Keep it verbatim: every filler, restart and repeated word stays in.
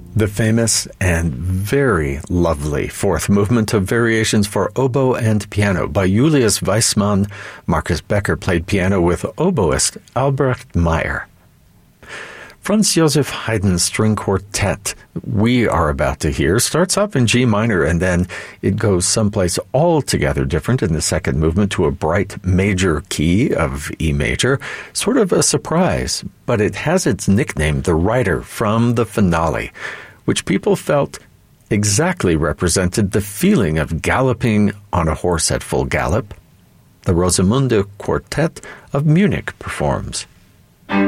The famous and very lovely fourth movement of Variations for Oboe and Piano by Julius Weissmann. Marcus Becker played piano with oboist Albrecht Meyer. Franz Joseph Haydn's string quartet we are about to hear starts off in G minor, and then it goes someplace altogether different in the second movement to a bright major key of E major. Sort of a surprise, but it has its nickname, the Rider, from the finale, which people felt exactly represented the feeling of galloping on a horse at full gallop. The Rosamunde Quartet of Munich performs.